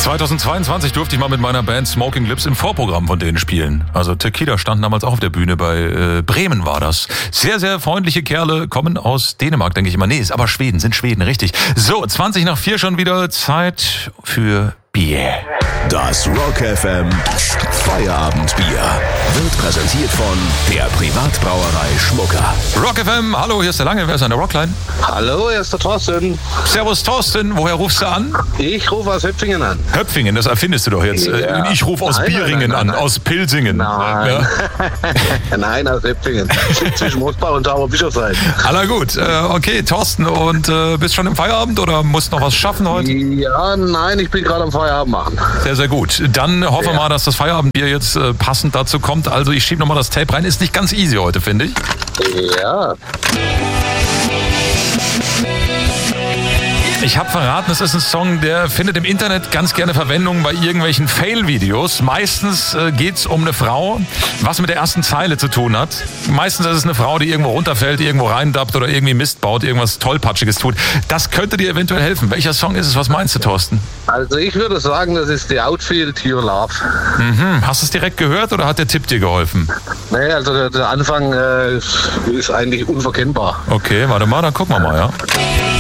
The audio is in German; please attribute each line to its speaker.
Speaker 1: 2022 durfte ich mal mit meiner Band Smoking Lips im Vorprogramm von denen spielen. Also Tequila stand damals auch auf der Bühne, bei Bremen war das. Sehr, sehr freundliche Kerle, kommen aus Dänemark, denke ich immer. Nee, ist aber Schweden, sind Schweden, richtig. So, 20:04 schon wieder, Zeit für Bier.
Speaker 2: Das Rock FM Feierabendbier wird präsentiert von der Privatbrauerei Schmucker.
Speaker 1: Rock FM, hallo, hier ist der Lange, wer ist an der Rockline?
Speaker 3: Hallo, hier ist der Thorsten.
Speaker 1: Servus Thorsten, woher rufst du an?
Speaker 3: Ich rufe aus Höpfingen an.
Speaker 1: Höpfingen, das erfindest du doch jetzt.
Speaker 3: Ja.
Speaker 1: Ich rufe aus Bieringen an, aus Pilsingen.
Speaker 3: Nein,
Speaker 1: Ja.
Speaker 3: Nein, aus Höpfingen. Zwischen Mosbach und Tauberbischofsheim.
Speaker 1: Aller gut, okay, Thorsten, und bist schon im Feierabend oder musst noch was schaffen heute?
Speaker 3: Ja, nein, ich bin gerade am Feierabend machen.
Speaker 1: Sehr, sehr gut. Dann hoffen wir mal, dass das Feierabendbier jetzt passend dazu kommt. Also ich schiebe nochmal das Tape rein. Ist nicht ganz easy heute, finde ich.
Speaker 3: Ja.
Speaker 1: Ich habe verraten, es ist ein Song, der findet im Internet ganz gerne Verwendung bei irgendwelchen Fail-Videos. Meistens geht's um eine Frau, was mit der ersten Zeile zu tun hat. Meistens ist es eine Frau, die irgendwo runterfällt, irgendwo reindappt oder irgendwie Mist baut, irgendwas Tollpatschiges tut. Das könnte dir eventuell helfen. Welcher Song ist es? Was meinst du, Thorsten?
Speaker 3: Also ich würde sagen, das ist The Outfield, Your Love.
Speaker 1: Hast du es direkt gehört oder hat der Tipp dir geholfen?
Speaker 3: Nee, also der Anfang ist eigentlich unverkennbar.
Speaker 1: Okay, warte mal, dann gucken wir mal, ja.